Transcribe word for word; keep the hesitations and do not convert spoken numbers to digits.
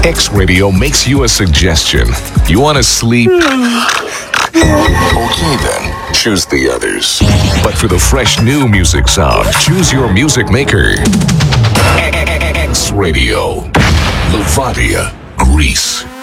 X Radio makes you a suggestion. You want to sleep? Okay then, choose the others. But for the fresh new music sound, choose your music maker. X Radio, Levadia, Greece.